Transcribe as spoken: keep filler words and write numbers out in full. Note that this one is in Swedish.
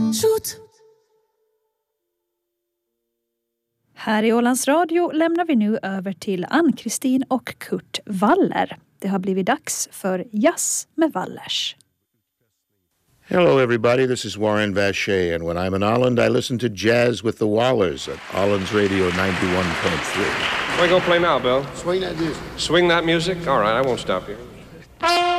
Shoot. Här i Ålands Radio lämnar vi nu över till Ann-Kristin och Kurt Waller. Det har blivit dags för Jazz med Wallers. Hello everybody, this is Warren Vacher, and when I'm in Holland I listen to Jazz with the Wallers at Holland's Radio ninety-one point three. Where you gonna play now, Bill? Swing that music. Swing that music? All right, I won't stop you.